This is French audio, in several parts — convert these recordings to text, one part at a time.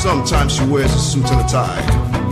Sometimes she wears a suit and a tie.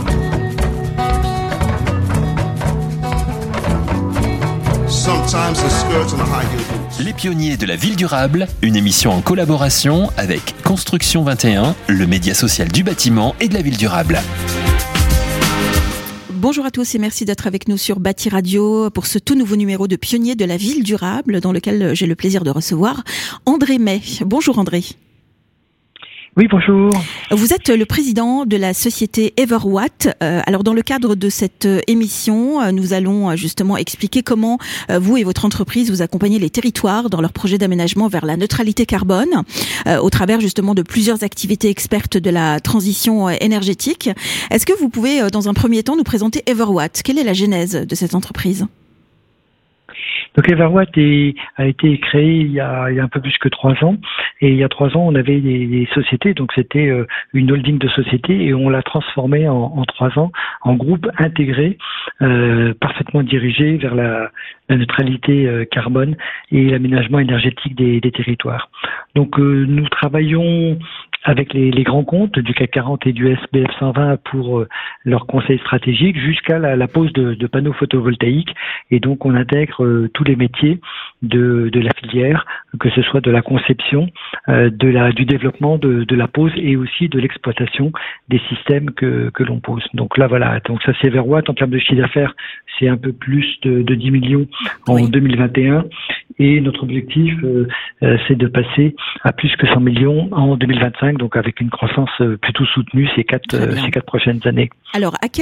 Sometimes a skirt and a high heel boots. Les pionniers de la ville durable, une émission en collaboration avec Construction 21, le média social du bâtiment et de la ville durable. Bonjour à tous et merci d'être avec nous sur Bâti Radio pour ce tout nouveau numéro de Pionniers de la ville durable dans lequel j'ai le plaisir de recevoir André May. Bonjour André. Oui, bonjour. Vous êtes le président de la société Everwatt. Alors, dans le cadre de cette émission, nous allons justement expliquer comment vous et votre entreprise vous accompagnez les territoires dans leur projet d'aménagement vers la neutralité carbone, au travers justement de plusieurs activités expertes de la transition énergétique. Est-ce que vous pouvez, dans un premier temps, nous présenter Everwatt ? Quelle est la genèse de cette entreprise ? Donc Everwatt a été créé il y a un peu plus que 3 ans. Et il y a 3 ans, on avait des sociétés, donc c'était une holding de sociétés, et on l'a transformé en 3 ans en groupe intégré, parfaitement dirigé vers la neutralité carbone et l'aménagement énergétique des territoires. Donc nous travaillons avec les grands comptes du CAC 40 et du SBF 120 pour leurs conseils stratégiques jusqu'à la pose de panneaux photovoltaïques. Et donc on intègre tous les métiers de la filière, que ce soit de la conception, du développement, de la pose et aussi de l'exploitation des systèmes que l'on pose. Donc là voilà, donc ça c'est Everwatt. En termes de chiffre d'affaires, c'est un peu plus de 10 millions en 2021. Et notre objectif, c'est de passer à plus que 100 millions en 2025, donc avec une croissance plutôt soutenue ces quatre prochaines années. Alors,